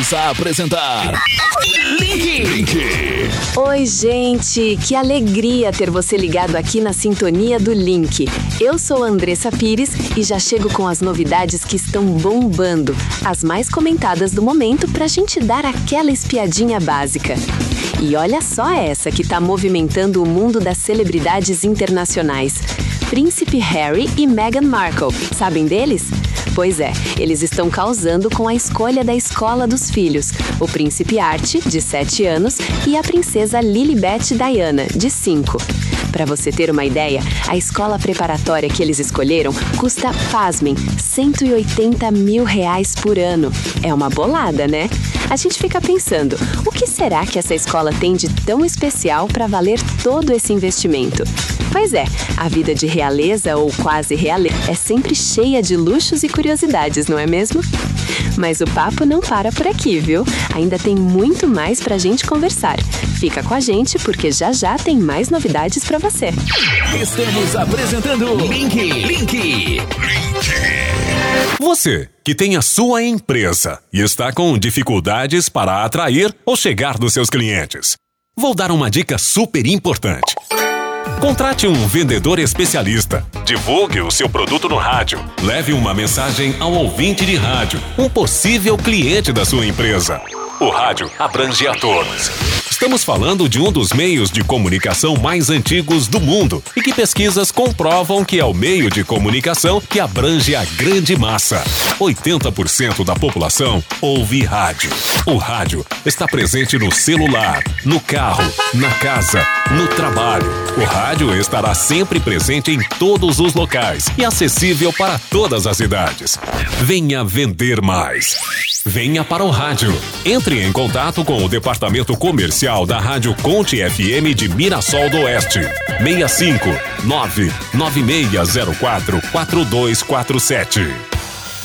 Voltamos a apresentar Link. Oi, gente, que alegria ter você ligado aqui na sintonia do Link. Eu sou a Andressa Pires e já chego com as novidades que estão bombando, as mais comentadas do momento pra gente dar aquela espiadinha básica. E olha só essa que tá movimentando o mundo das celebridades internacionais. Príncipe Harry e Meghan Markle, sabem deles? Pois é, eles estão causando com a escolha da escola dos filhos, o príncipe Archie, de 7 anos, e a princesa Lilibet Diana, de 5. Para você ter uma ideia, a escola preparatória que eles escolheram custa, pasmem, R$180 mil por ano. É uma bolada, né? A gente fica pensando, o que será que essa escola tem de tão especial para valer todo esse investimento? Pois é, a vida de realeza ou quase realeza é sempre cheia de luxos e curiosidades, não é mesmo? Mas o papo não para por aqui, viu? Ainda tem muito mais pra gente conversar. Fica com a gente porque já já tem mais novidades pra você. Estamos apresentando Link. Você que tem a sua empresa e está com dificuldades para atrair ou chegar nos seus clientes. Vou dar uma dica super importante. Contrate um vendedor especialista. Divulgue o seu produto no rádio. Leve uma mensagem ao ouvinte de rádio, um possível cliente da sua empresa. O rádio abrange a todos. Estamos falando de um dos meios de comunicação mais antigos do mundo e que pesquisas comprovam que é o meio de comunicação que abrange a grande massa. 80% da população ouve rádio. O rádio está presente no celular, no carro, na casa, no trabalho. O rádio estará sempre presente em todos os locais e acessível para todas as idades. Venha vender mais. Venha para o rádio. Entre em contato com o departamento comercial da Rádio Conte FM de Mirassol do Oeste. 65 99604 4247.